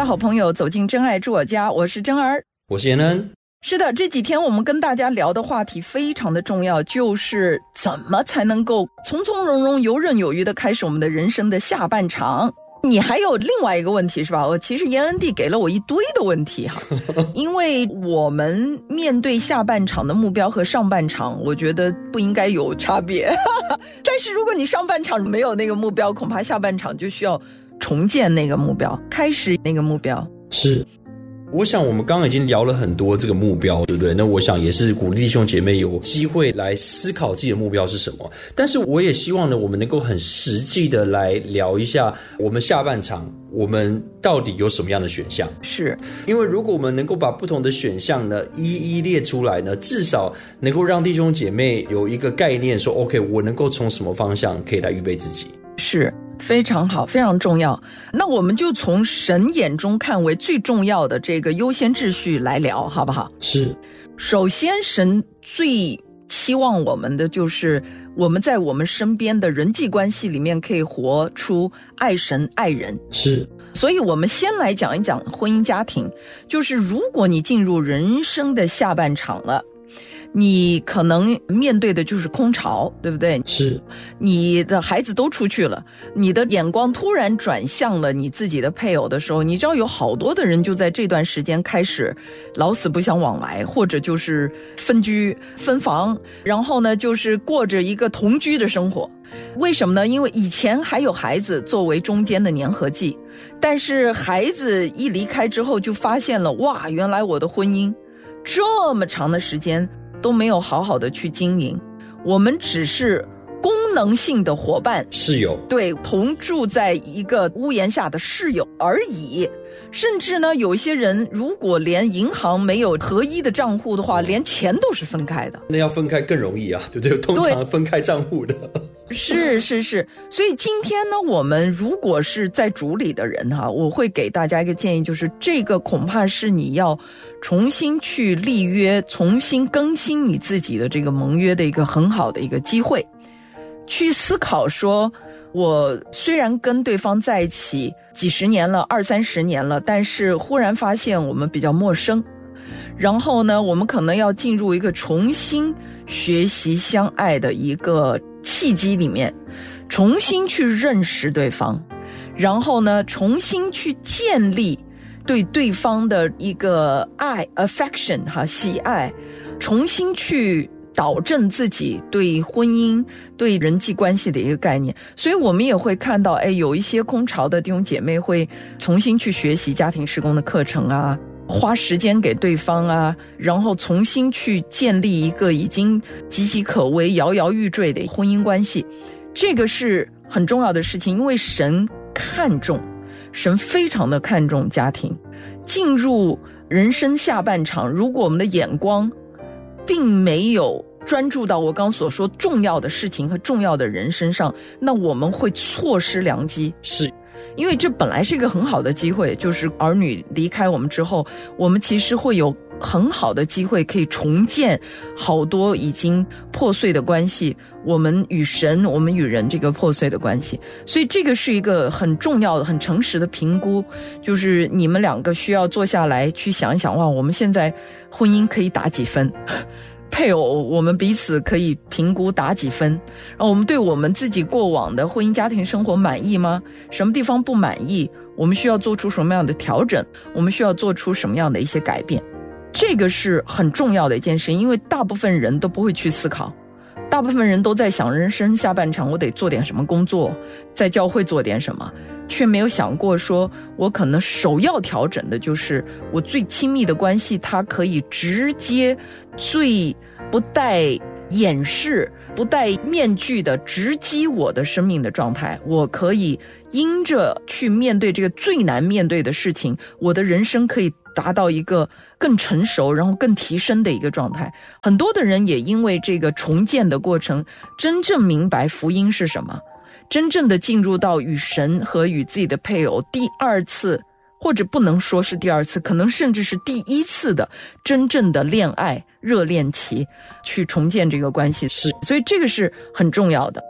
的好朋友走进真爱住我家，我是真儿， 我是延恩。 是的，这几天我们跟大家聊的话题非常的重要，就是怎么才能够从从容容游刃有余的开始我们的人生的下半场。你还有另外一个问题是吧？其实延恩弟给了我一堆的问题哈，因为我们面对下半场的目标和上半场我觉得不应该有差别但是如果你上半场没有那个目标，恐怕下半场就需要重建那个目标，开始那个目标。 是，我想我们刚刚已经聊了很多这个目标，对不对？那我想也是鼓励弟兄姐妹有机会来思考自己的目标是什么。但是我也希望呢，我们能够很实际的来聊一下我们下半场我们到底有什么样的选项。 是， 因为如果我们能够把不同的选项呢一一列出来呢，至少能够让弟兄姐妹有一个概念说 OK， 我能够从什么方向可以来预备自己。 是，非常好，非常重要。那我们就从神眼中看为最重要的这个优先秩序来聊，好不好？ 是， 首先神最期望我们的就是我们在我们身边的人际关系里面可以活出爱神爱人。 是， 所以我们先来讲一讲婚姻家庭，就是如果你进入人生的下半场了，你可能面对的就是空巢，对不对？ 是， 你的孩子都出去了，你的眼光突然转向了你自己的配偶的时候，你知道有好多的人就在这段时间开始老死不相往来，或者就是分居分房，然后呢就是过着一个同居的生活。为什么呢？因为以前还有孩子作为中间的粘合剂，但是孩子一离开之后就发现了，哇，原来我的婚姻这么长的时间都没有好好的去经营，我们只是功能性的伙伴， 室友， 对，同住在一个屋檐下的室友而已。甚至呢，有一些人如果连银行没有合一的账户的话，连钱都是分开的。 那要分开更容易啊，对不对？通常分开账户的。 是，所以今天呢，我们如果是在主里的人哈，我会给大家一个建议，就是这个恐怕是你要重新去立约，重新更新你自己的这个盟约的一个很好的一个机会，去思考说，我虽然跟对方在一起几十年了，20-30年了，但是忽然发现我们比较陌生，然后呢，我们可能要进入一个重新学习相爱的一个契机里面，重新去认识对方，然后呢，重新去建立对对方的一个爱 affection 喜爱，重新去导正自己对婚姻对人际关系的一个概念。所以我们也会看到有一些空巢的弟兄姐妹会重新去学习家庭事工的课程啊，花时间给对方啊，然后重新去建立一个已经岌岌可危摇摇欲坠的婚姻关系。这个是很重要的事情，因为神非常的看重家庭。进入人生下半场，如果我们的眼光并没有专注到我刚所说重要的事情和重要的人身上，那我们会错失良机。 是， 因为这本来是一个很好的机会，就是儿女离开我们之后，我们其实会有很好的机会可以重建好多已经破碎的关系，我们与神，我们与人这个破碎的关系。所以这个是一个很重要的很诚实的评估，就是你们两个需要坐下来去想一想，哇，我们现在婚姻可以打几分，配偶我们彼此可以评估打几分，然后我们对我们自己过往的婚姻家庭生活满意吗？什么地方不满意？我们需要做出什么样的调整？我们需要做出什么样的一些改变？这个是很重要的一件事，因为大部分人都不会去思考，大部分人都在想人生下半场我得做点什么工作，在教会做点什么，却没有想过说我可能首要调整的就是我最亲密的关系，它可以直接最不带掩饰不戴面具的直击我的生命的状态，我可以因着去面对这个最难面对的事情，我的人生可以达到一个更成熟然后更提升的一个状态。很多的人也因为这个重建的过程真正明白福音是什么，真正的进入到与神和与自己的配偶第二次，或者不能说是第二次，可能甚至是第一次的真正的恋爱热恋期，去重建这个关系。 是， 所以这个是很重要的。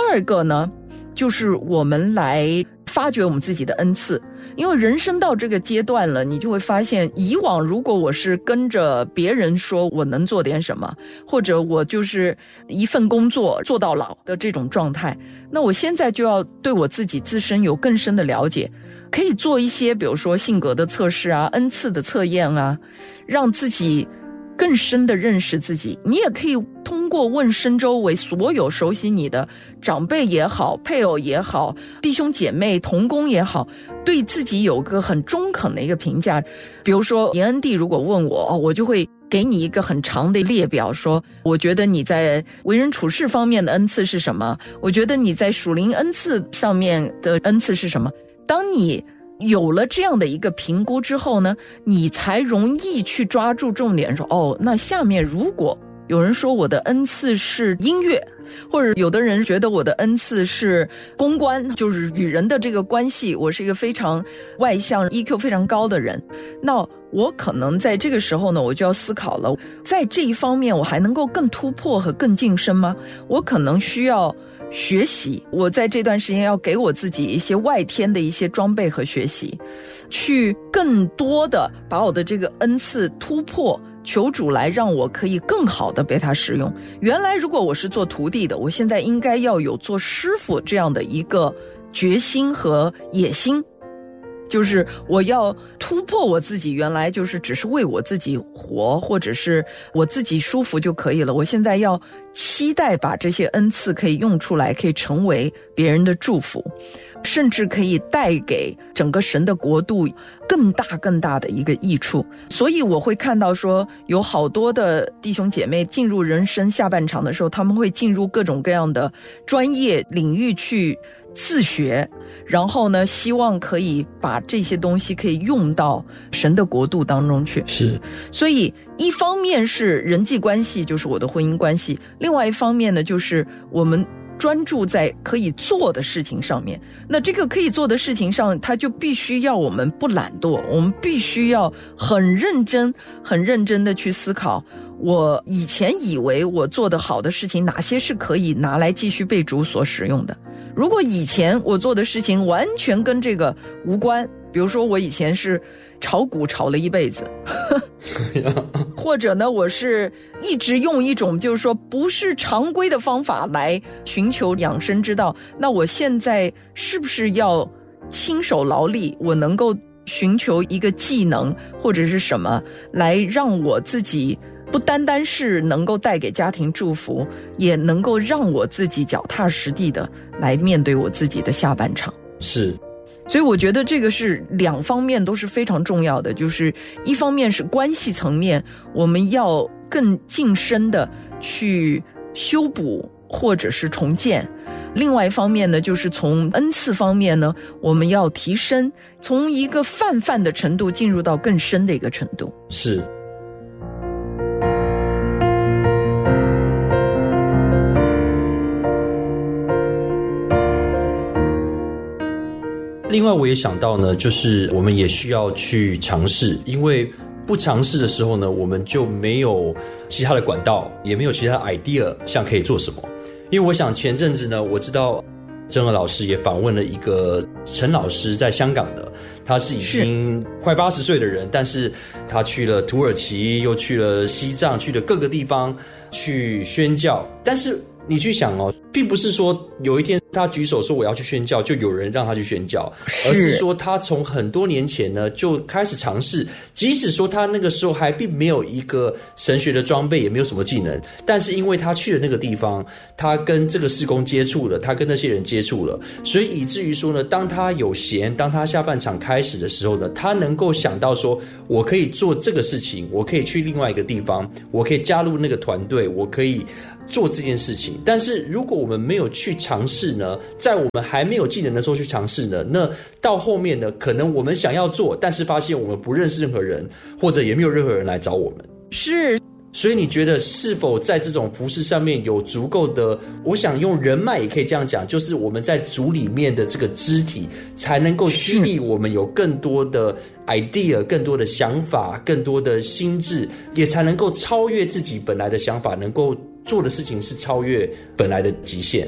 二个呢，就是我们来发掘我们自己的恩赐。因为人生到这个阶段了，你就会发现，以往如果我是跟着别人说我能做点什么，或者我就是一份工作做到老的这种状态，那我现在就要对我自己自身有更深的了解，可以做一些比如说性格的测试啊，恩赐的测验啊，让自己更深的认识自己。你也可以通过问身周围所有熟悉你的长辈也好，配偶也好，弟兄姐妹同工也好，对自己有个很中肯的一个评价。比如说严恩弟如果问我，我就会给你一个很长的列表，说我觉得你在为人处事方面的恩赐是什么，我觉得你在属灵恩赐上面的恩赐是什么。当你有了这样的一个评估之后呢，你才容易去抓住重点，说那下面如果有人说我的恩赐是音乐，或者有的人觉得我的恩赐是公关，就是与人的这个关系，我是一个非常外向 EQ 非常高的人，那我可能在这个时候呢，我就要思考了，在这一方面我还能够更突破和更晋升吗？我可能需要学习，我在这段时间要给我自己一些外天的一些装备和学习，去更多的把我的这个恩赐突破，求主来让我可以更好的被他使用。原来如果我是做徒弟的，我现在应该要有做师傅这样的一个决心和野心，就是我要突破我自己，原来就是只是为我自己活，或者是我自己舒服就可以了，我现在要期待把这些恩赐可以用出来，可以成为别人的祝福，甚至可以带给整个神的国度更大更大的一个益处。所以我会看到说，有好多的弟兄姐妹进入人生下半场的时候，他们会进入各种各样的专业领域去自学，然后呢，希望可以把这些东西可以用到神的国度当中去。 是， 所以一方面是人际关系，就是我的婚姻关系，另外一方面呢，就是我们专注在可以做的事情上面。那这个可以做的事情上，它就必须要我们不懒惰，我们必须要很认真的去思考，我以前以为我做得好的事情，哪些是可以拿来继续被主所使用的。如果以前我做的事情完全跟这个无关，比如说我以前是炒股炒了一辈子或者呢，我是一直用一种就是说不是常规的方法来寻求养生之道，那我现在是不是要亲手劳力，我能够寻求一个技能或者是什么，来让我自己不单单是能够带给家庭祝福，也能够让我自己脚踏实地的来面对我自己的下半场。 是， 所以我觉得这个是两方面都是非常重要的，就是一方面是关系层面，我们要更近身的去修补或者是重建，另外一方面呢，就是从恩赐方面呢，我们要提升，从一个泛的程度进入到更深的一个程度。 是。另外我也想到呢，就是我们也需要去尝试，因为不尝试的时候呢，我们就没有其他的管道，也没有其他的 idea 像可以做什么。因为我想前阵子呢，我知道真和老师也访问了一个陈老师，在香港的，他是已经快80岁的人，但是他去了土耳其，又去了西藏，去了各个地方去宣教。但是你去想并不是说有一天他举手说我要去宣教，就有人让他去宣教，而是说他从很多年前呢就开始尝试，即使说他那个时候还并没有一个神学的装备，也没有什么技能，但是因为他去了那个地方，他跟这个事工接触了，他跟那些人接触了，所以以至于说呢，当他有闲，当他下半场开始的时候呢，他能够想到说我可以做这个事情，我可以去另外一个地方，我可以加入那个团队，我可以做这件事情。但是如果我们没有去尝试呢，在我们还没有技能的时候去尝试呢，那到后面呢，可能我们想要做，但是发现我们不认识任何人，或者也没有任何人来找我们。 是， 所以你觉得是否在这种服事上面有足够的，我想用人脉也可以这样讲，就是我们在主里面的这个肢体，才能够激励我们有更多的 idea， 更多的想法，更多的心智，也才能够超越自己本来的想法，能够做的事情是超越本来的极限。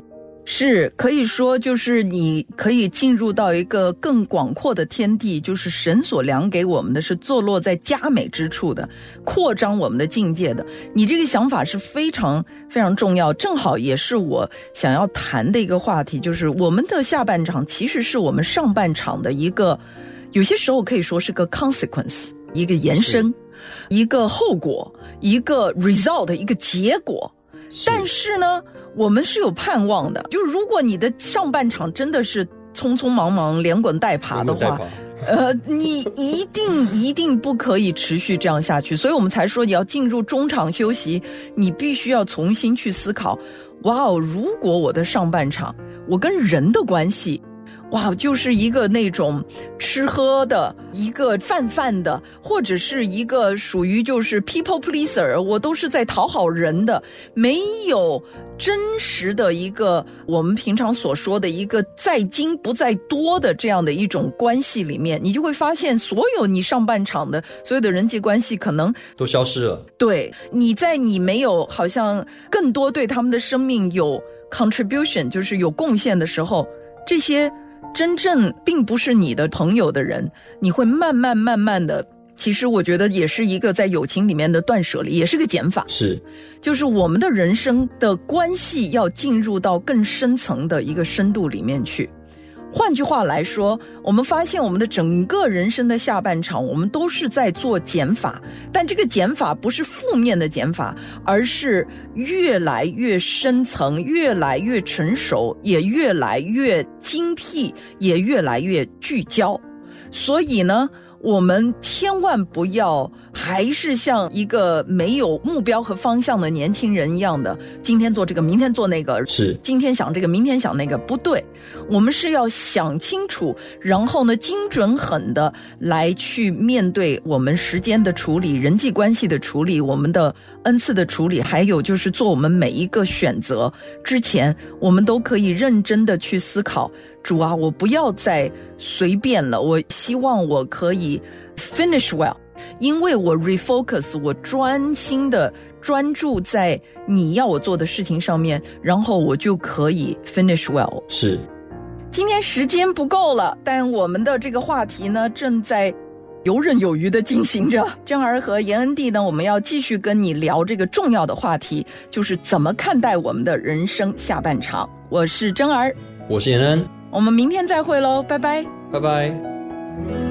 是可以说就是你可以进入到一个更广阔的天地，就是神所量给我们的是坐落在佳美之处的，扩张我们的境界的。你这个想法是非常非常重要，正好也是我想要谈的一个话题，就是我们的下半场其实是我们上半场的一个，有些时候可以说是个 consequence， 一个延伸，一个后果，一个 result， 一个结果。但是呢我们是有盼望的，就是如果你的上半场真的是匆匆忙忙连滚带爬的话，你一定不可以持续这样下去。所以我们才说你要进入中场休息，你必须要重新去思考，哇哦，如果我的上半场我跟人的关系哇，就是一个那种吃喝的，一个泛的，或者是一个属于就是 people pleaser， 我都是在讨好人的，没有真实的一个我们平常所说的一个在精不在多的这样的一种关系里面，你就会发现所有你上半场的所有的人际关系可能都消失了。 对，你在你没有好像更多对他们的生命有 contribution， 就是有贡献的时候，这些真正并不是你的朋友的人，你会慢慢的，其实我觉得也是一个在友情里面的断舍离，也是个减法。 是， 就是我们的人生的关系要进入到更深层的一个深度里面去。换句话来说，我们发现我们的整个人生的下半场，我们都是在做减法，但这个减法不是负面的减法，而是越来越深层，越来越成熟，也越来越精辟，也越来越聚焦。所以呢，我们千万不要还是像一个没有目标和方向的年轻人一样的，今天做这个，明天做那个， 是今天想这个，明天想那个，不对。我们是要想清楚，然后呢，精准狠的来去面对我们时间的处理、人际关系的处理、我们的恩赐的处理，还有就是做我们每一个选择之前，我们都可以认真的去思考，主啊，我不要再随便了，我希望我可以 finish well， 因为我 refocus， 我专心的专注在你要我做的事情上面，然后我就可以 finish well。 是， 今天时间不够了，但我们的这个话题呢正在游刃有余的进行着。珍儿和严恩弟呢，我们要继续跟你聊这个重要的话题，就是怎么看待我们的人生下半场。我是珍儿， 我是严恩， 我们明天再会咯，拜拜， 拜拜。